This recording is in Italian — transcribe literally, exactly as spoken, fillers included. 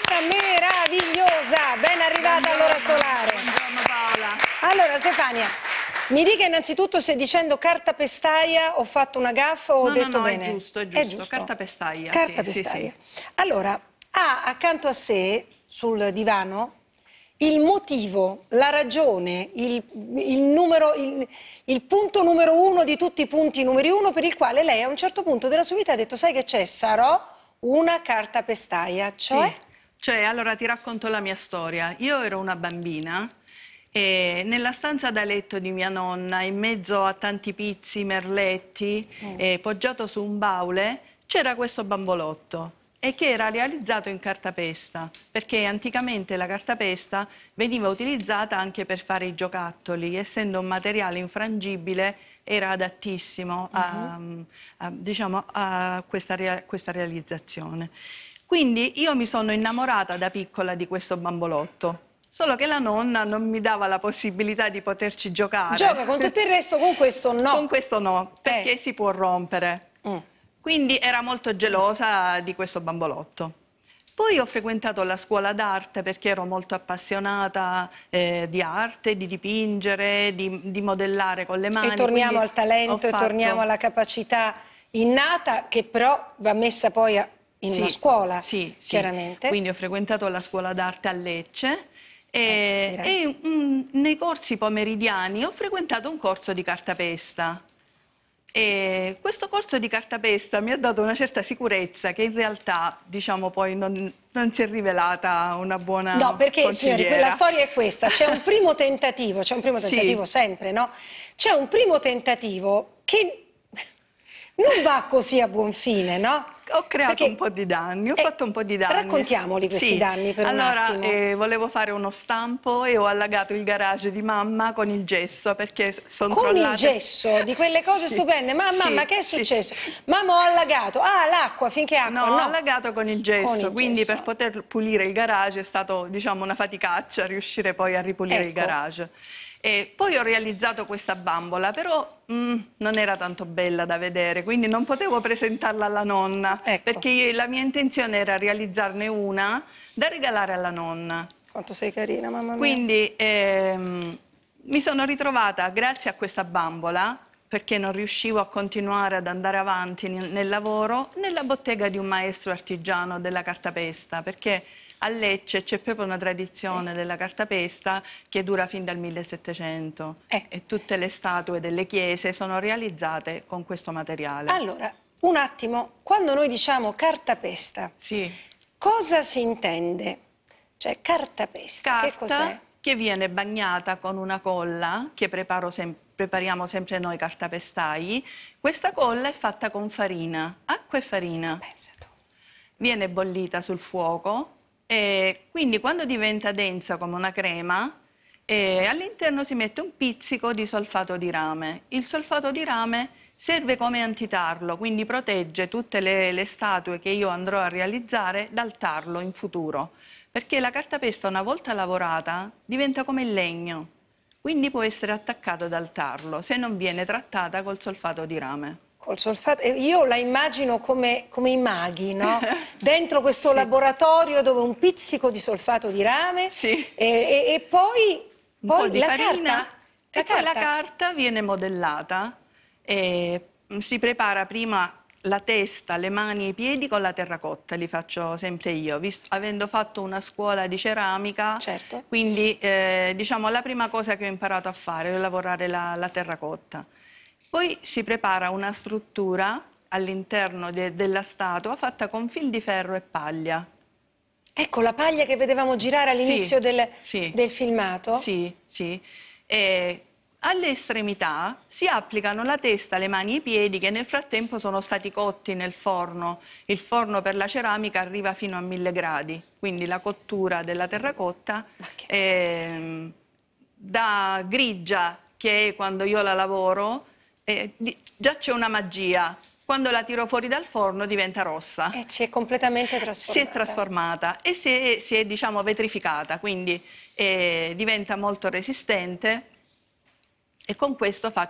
artista meravigliosa, ben arrivata all'ora solare. Buongiorno Paola. Allora Stefania, mi dica innanzitutto se dicendo cartapestaia ho fatto una gaffa o ho no, detto no, no, bene? È giusto, è giusto, è giusto. cartapestaia. Cartapestaia. Sì, sì, sì. Allora, ha accanto a sé, sul divano, il motivo, la ragione, il, il, numero, il, il punto numero uno di tutti i punti numeri uno per il quale lei a un certo punto della sua vita ha detto: sai che c'è? Sarò una cartapestaia, cioè? Sì. Cioè, allora ti racconto la mia storia. Io ero una bambina e nella stanza da letto di mia nonna, in mezzo a tanti pizzi, merletti, mm. eh, poggiato su un baule, c'era questo bambolotto e che era realizzato in cartapesta, perché anticamente la cartapesta veniva utilizzata anche per fare i giocattoli, essendo un materiale infrangibile era adattissimo a, uh-huh. a, diciamo, a questa, rea- questa realizzazione. Quindi io mi sono innamorata da piccola di questo bambolotto, solo che la nonna non mi dava la possibilità di poterci giocare. Gioca con tutto il resto, con questo no. Con questo no, perché eh. si può rompere. Mm. Quindi era molto gelosa di questo bambolotto. Poi ho frequentato la scuola d'arte perché ero molto appassionata eh, di arte, di dipingere, di, di modellare con le mani. E torniamo Quindi al talento, fatto... e torniamo alla capacità innata che però va messa poi a, in sì, una scuola, sì, chiaramente. Sì. Quindi ho frequentato la scuola d'arte a Lecce e, eh, e um, nei corsi pomeridiani ho frequentato un corso di cartapesta. E questo corso di cartapesta mi ha dato una certa sicurezza che in realtà, diciamo, poi non, non si è rivelata una buona No, perché signori, consigliera. la storia è questa, c'è un primo tentativo, c'è un primo tentativo sì. sempre, no? C'è un primo tentativo che non va così a buon fine, no? Ho creato Perché, un po' di danni, ho eh, fatto un po' di danni. Raccontiamoli questi sì. danni per allora, un attimo. Eh, volevo fare uno stampo e ho allagato il garage di mamma con il gesso perché sono con crollate... il gesso, di quelle cose sì. stupende. Ma mamma, sì, che è successo? Sì. Mamma, ho allagato. Ah, l'acqua, finché acqua. No, No, ho allagato con il gesso, con il quindi gesso. per poter pulire il garage è stato, diciamo, una faticaccia riuscire poi a ripulire ecco. il garage. E poi ho realizzato questa bambola, però mm, non era tanto bella da vedere, quindi non potevo presentarla alla nonna, ecco. perché io, la mia intenzione era realizzarne una da regalare alla nonna. Quanto sei carina, mamma mia. Quindi ehm, mi sono ritrovata, grazie a questa bambola, perché non riuscivo a continuare ad andare avanti nel lavoro, nella bottega di un maestro artigiano della cartapesta, perché a Lecce c'è proprio una tradizione sì. della cartapesta che dura fin dal millesettecento eh. e tutte le statue delle chiese sono realizzate con questo materiale. Allora, un attimo, quando noi diciamo cartapesta, sì. cosa si intende? Cioè, cartapesta, Carta che cos'è? Che viene bagnata con una colla che preparo sem- prepariamo sempre noi cartapestai. Questa colla è fatta con farina, acqua e farina. Pensa tu. Viene bollita sul fuoco e quindi quando diventa densa come una crema eh, all'interno si mette un pizzico di solfato di rame. Il solfato di rame serve come antitarlo, quindi protegge tutte le, le statue che io andrò a realizzare dal tarlo in futuro. Perché la cartapesta una volta lavorata diventa come il legno, quindi può essere attaccata dal tarlo se non viene trattata col solfato di rame. Col solfato, io la immagino come, come i maghi, no? Dentro questo sì. laboratorio dove un pizzico di solfato di rame sì. e, e, e poi, un poi po' di la farina carta. e la poi carta. la carta viene modellata e si prepara prima la testa, le mani e i piedi con la terracotta, li faccio sempre io, visto, avendo fatto una scuola di ceramica, certo. quindi eh, diciamo la prima cosa che ho imparato a fare è lavorare la, la terracotta. Poi si prepara una struttura all'interno de, della statua fatta con fil di ferro e paglia. Ecco la paglia che vedevamo girare all'inizio sì, del, sì. del filmato? Sì, sì. E alle estremità si applicano la testa, le mani e i piedi che nel frattempo sono stati cotti nel forno. Il forno per la ceramica arriva fino a mille gradi, quindi la cottura della terracotta è da grigia, che è quando io la lavoro, eh, già c'è una magia. Quando la tiro fuori dal forno diventa rossa. E si è completamente trasformata. Si è trasformata e si è, si è diciamo, vetrificata, quindi eh, diventa molto resistente e con questo fa